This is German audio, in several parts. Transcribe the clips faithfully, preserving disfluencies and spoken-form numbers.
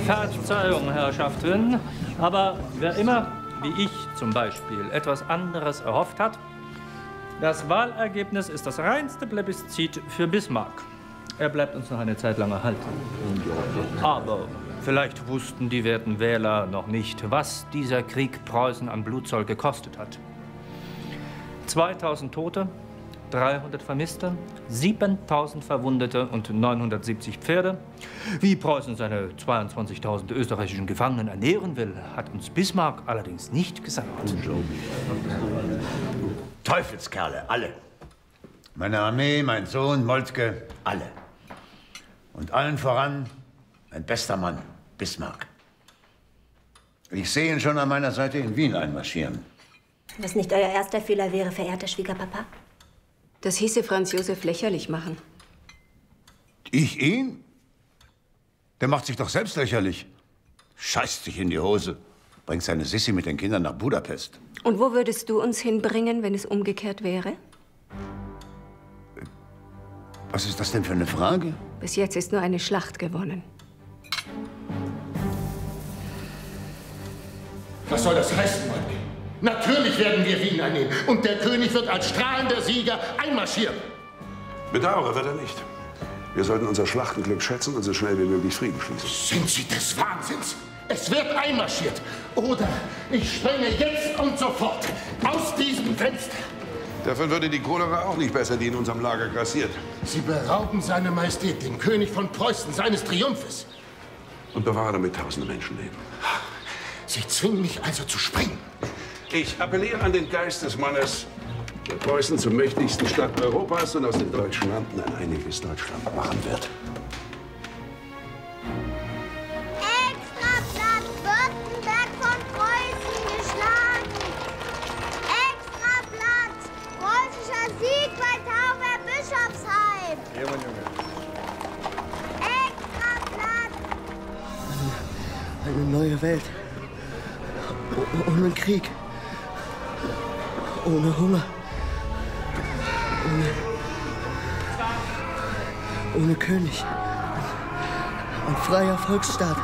Verzeihung, Herrschaften, aber wer immer, wie ich zum Beispiel, etwas anderes erhofft hat, das Wahlergebnis ist das reinste Plebiszit für Bismarck. Er bleibt uns noch eine Zeit lang erhalten. Aber vielleicht wussten die werten Wähler noch nicht, was dieser Krieg Preußen an Blutzoll gekostet hat. zweitausend Tote, dreihundert Vermisste, siebentausend Verwundete und neunhundertsiebzig Pferde. Wie Preußen seine zweiundzwanzigtausend österreichischen Gefangenen ernähren will, hat uns Bismarck allerdings nicht gesagt. Teufelskerle, alle. Meine Armee, mein Sohn, Moltke, alle. Und allen voran mein bester Mann, Bismarck. Ich sehe ihn schon an meiner Seite in Wien einmarschieren. Was nicht euer erster Fehler wäre, verehrter Schwiegerpapa? Das hieße Franz Josef lächerlich machen. Ich ihn? Der macht sich doch selbst lächerlich. Scheißt sich in die Hose. Bringt seine Sissi mit den Kindern nach Budapest. Und wo würdest du uns hinbringen, wenn es umgekehrt wäre? Was ist das denn für eine Frage? Bis jetzt ist nur eine Schlacht gewonnen. Was soll das heißen, Moltke? Natürlich werden wir Wien einnehmen. Und der König wird als strahlender Sieger einmarschieren. Bedauere wird er nicht. Wir sollten unser Schlachtenglück schätzen und so schnell wie möglich Frieden schließen. Sind Sie des Wahnsinns? Es wird einmarschiert. Oder ich sprenge jetzt und sofort aus diesem Fenster. Davon würde die Cholera auch nicht besser, die in unserem Lager grassiert. Sie berauben seine Majestät, den König von Preußen, seines Triumphes. Und bewahren damit tausende Menschenleben. Sie zwingen mich also zu springen. Ich appelliere an den Geist des Mannes, der Preußen zur mächtigsten Stadt Europas und aus den deutschen Landen ein einiges Deutschland machen wird. Extrablatt, Württemberg von Preußen geschlagen. Extrablatt, preußischer Sieg bei Tauber-Bischofsheim. Ja, mein Junge. Extrablatt. Eine, eine neue Welt. O ohne Krieg. Ohne Hunger. Ohne, ohne König. Ein freier Volksstaat.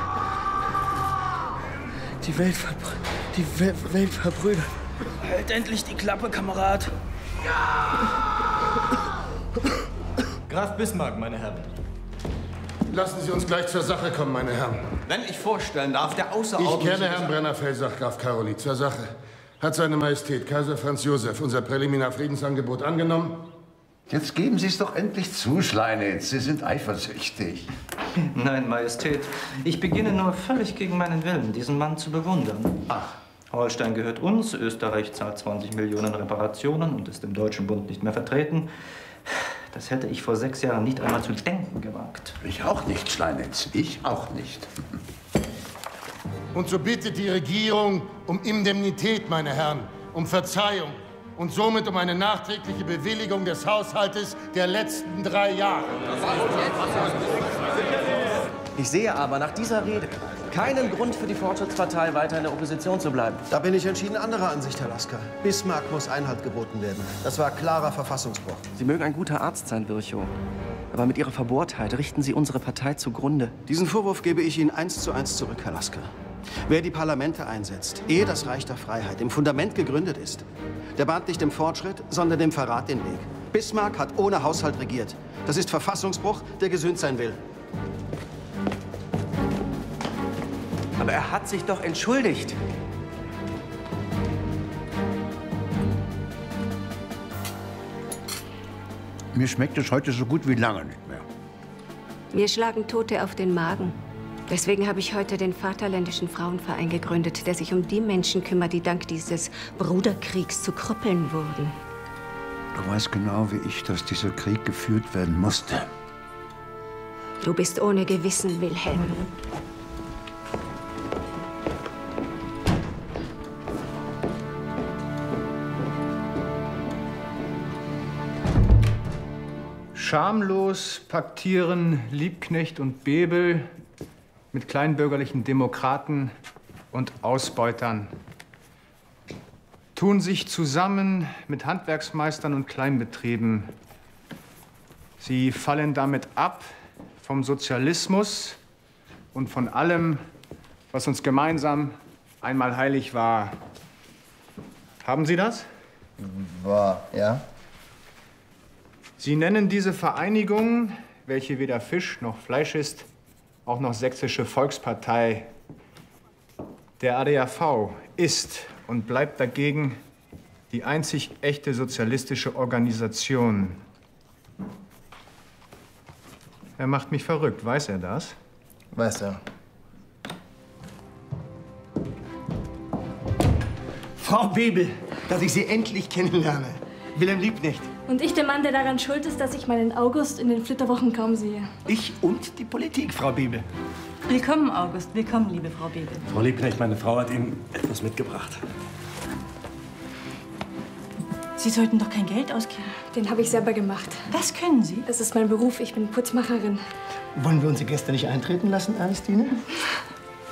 Die Welt, verbrü die We Welt verbrüdert. Halt endlich die Klappe, Kamerad. Graf Bismarck, meine Herren. Lassen Sie uns gleich zur Sache kommen, meine Herren. Wenn ich vorstellen darf, der außerordentliche... Ich kenne Herrn Brenner-Felsach, Graf Karoli. Zur Sache. Hat seine Majestät Kaiser Franz Josef unser Präliminarfriedensangebot angenommen? Jetzt geben Sie es doch endlich zu, Schleinitz. Sie sind eifersüchtig. Nein, Majestät. Ich beginne nur völlig gegen meinen Willen, diesen Mann zu bewundern. Ach. Holstein gehört uns, Österreich zahlt zwanzig Millionen Reparationen und ist im Deutschen Bund nicht mehr vertreten. Das hätte ich vor sechs Jahren nicht einmal zu denken gewagt. Ich auch nicht, Schleinitz. Ich auch nicht. Und so bittet die Regierung um Indemnität, meine Herren, um Verzeihung und somit um eine nachträgliche Bewilligung des Haushaltes der letzten drei Jahre. Ich sehe aber nach dieser Rede keinen Grund für die Fortschrittspartei, weiter in der Opposition zu bleiben. Da bin ich entschieden anderer Ansicht, Herr Lasker. Bismarck muss Einhalt geboten werden. Das war klarer Verfassungsbruch. Sie mögen ein guter Arzt sein, Virchow. Aber mit Ihrer Verbohrtheit richten Sie unsere Partei zugrunde. Diesen Vorwurf gebe ich Ihnen eins zu eins zurück, Herr Lasker. Wer die Parlamente einsetzt, ehe das Reich der Freiheit im Fundament gegründet ist, der bahnt nicht dem Fortschritt, sondern dem Verrat den Weg. Bismarck hat ohne Haushalt regiert. Das ist Verfassungsbruch, der gesühnt sein will. Aber er hat sich doch entschuldigt. Mir schmeckt es heute so gut wie lange nicht mehr. Wir schlagen Tote auf den Magen. Deswegen habe ich heute den Vaterländischen Frauenverein gegründet, der sich um die Menschen kümmert, die dank dieses Bruderkriegs zu Krüppeln wurden. Du weißt genau wie ich, dass dieser Krieg geführt werden musste. Du bist ohne Gewissen, Wilhelm. Schamlos paktieren Liebknecht und Bebel mit kleinbürgerlichen Demokraten und Ausbeutern. Tun sich zusammen mit Handwerksmeistern und Kleinbetrieben. Sie fallen damit ab vom Sozialismus und von allem, was uns gemeinsam einmal heilig war. Haben Sie das? War, ja. Sie nennen diese Vereinigung, welche weder Fisch noch Fleisch ist, auch noch Sächsische Volkspartei. Der A D A V ist und bleibt dagegen die einzig echte sozialistische Organisation. Er macht mich verrückt, weiß er das? Weiß er. Frau Bebel, dass ich Sie endlich kennenlerne. Wilhelm Liebknecht. Und ich der Mann, der daran schuld ist, dass ich meinen August in den Flitterwochen kaum sehe. Ich und die Politik, Frau Bebel. Willkommen, August. Willkommen, liebe Frau Bebel. Frau Liebknecht, meine Frau hat Ihnen etwas mitgebracht. Sie sollten doch kein Geld ausgeben. Den habe ich selber gemacht. Was können Sie? Das ist mein Beruf. Ich bin Putzmacherin. Wollen wir unsere Gäste nicht eintreten lassen, Ernestine?